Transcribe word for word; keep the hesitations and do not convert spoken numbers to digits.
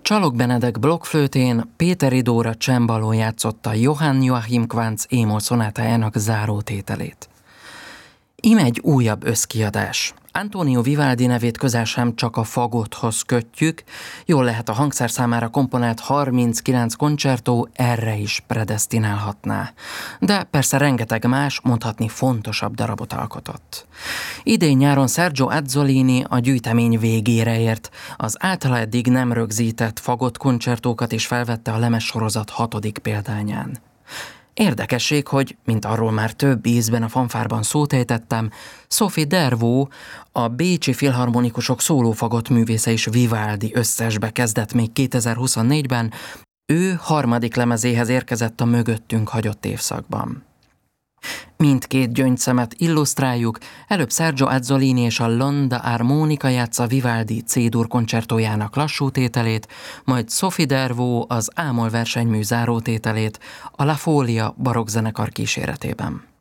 Csalog Benedek blokkflőtén, Péteri Dóra csembalón játszotta Johann Joachim Quantz émol szonátájának zárótételét. Íme egy újabb összkiadás. Antonio Vivaldi nevét közel sem csak a fagotthoz kötjük, jól lehet a hangszer számára komponált harminckilenc koncertó erre is predesztinálhatná. De persze rengeteg más, mondhatni fontosabb darabot alkotott. Idén nyáron Sergio Azzolini a gyűjtemény végére ért, az általa eddig nem rögzített fagott koncertókat is felvette a lemezsorozat hatodik példányán. Érdekesség, hogy, mint arról már több ízben a fanfárban szót ejtettem, Sophie Dervaux, a bécsi filharmonikusok szólófagott művésze is Vivaldi összesbe kezdett még kétezer-huszonnégyben, ő harmadik lemezéhez érkezett a mögöttünk hagyott évszakban. Mindkét gyöngyszemet illusztráljuk, előbb Sergio Azzolini és a L'Onda Armonica játsza Vivaldi C-dur koncertójának lassú tételét, majd Sophie Dervaux az Ámol versenymű zárótételét a La Folia barokkzenekar kíséretében.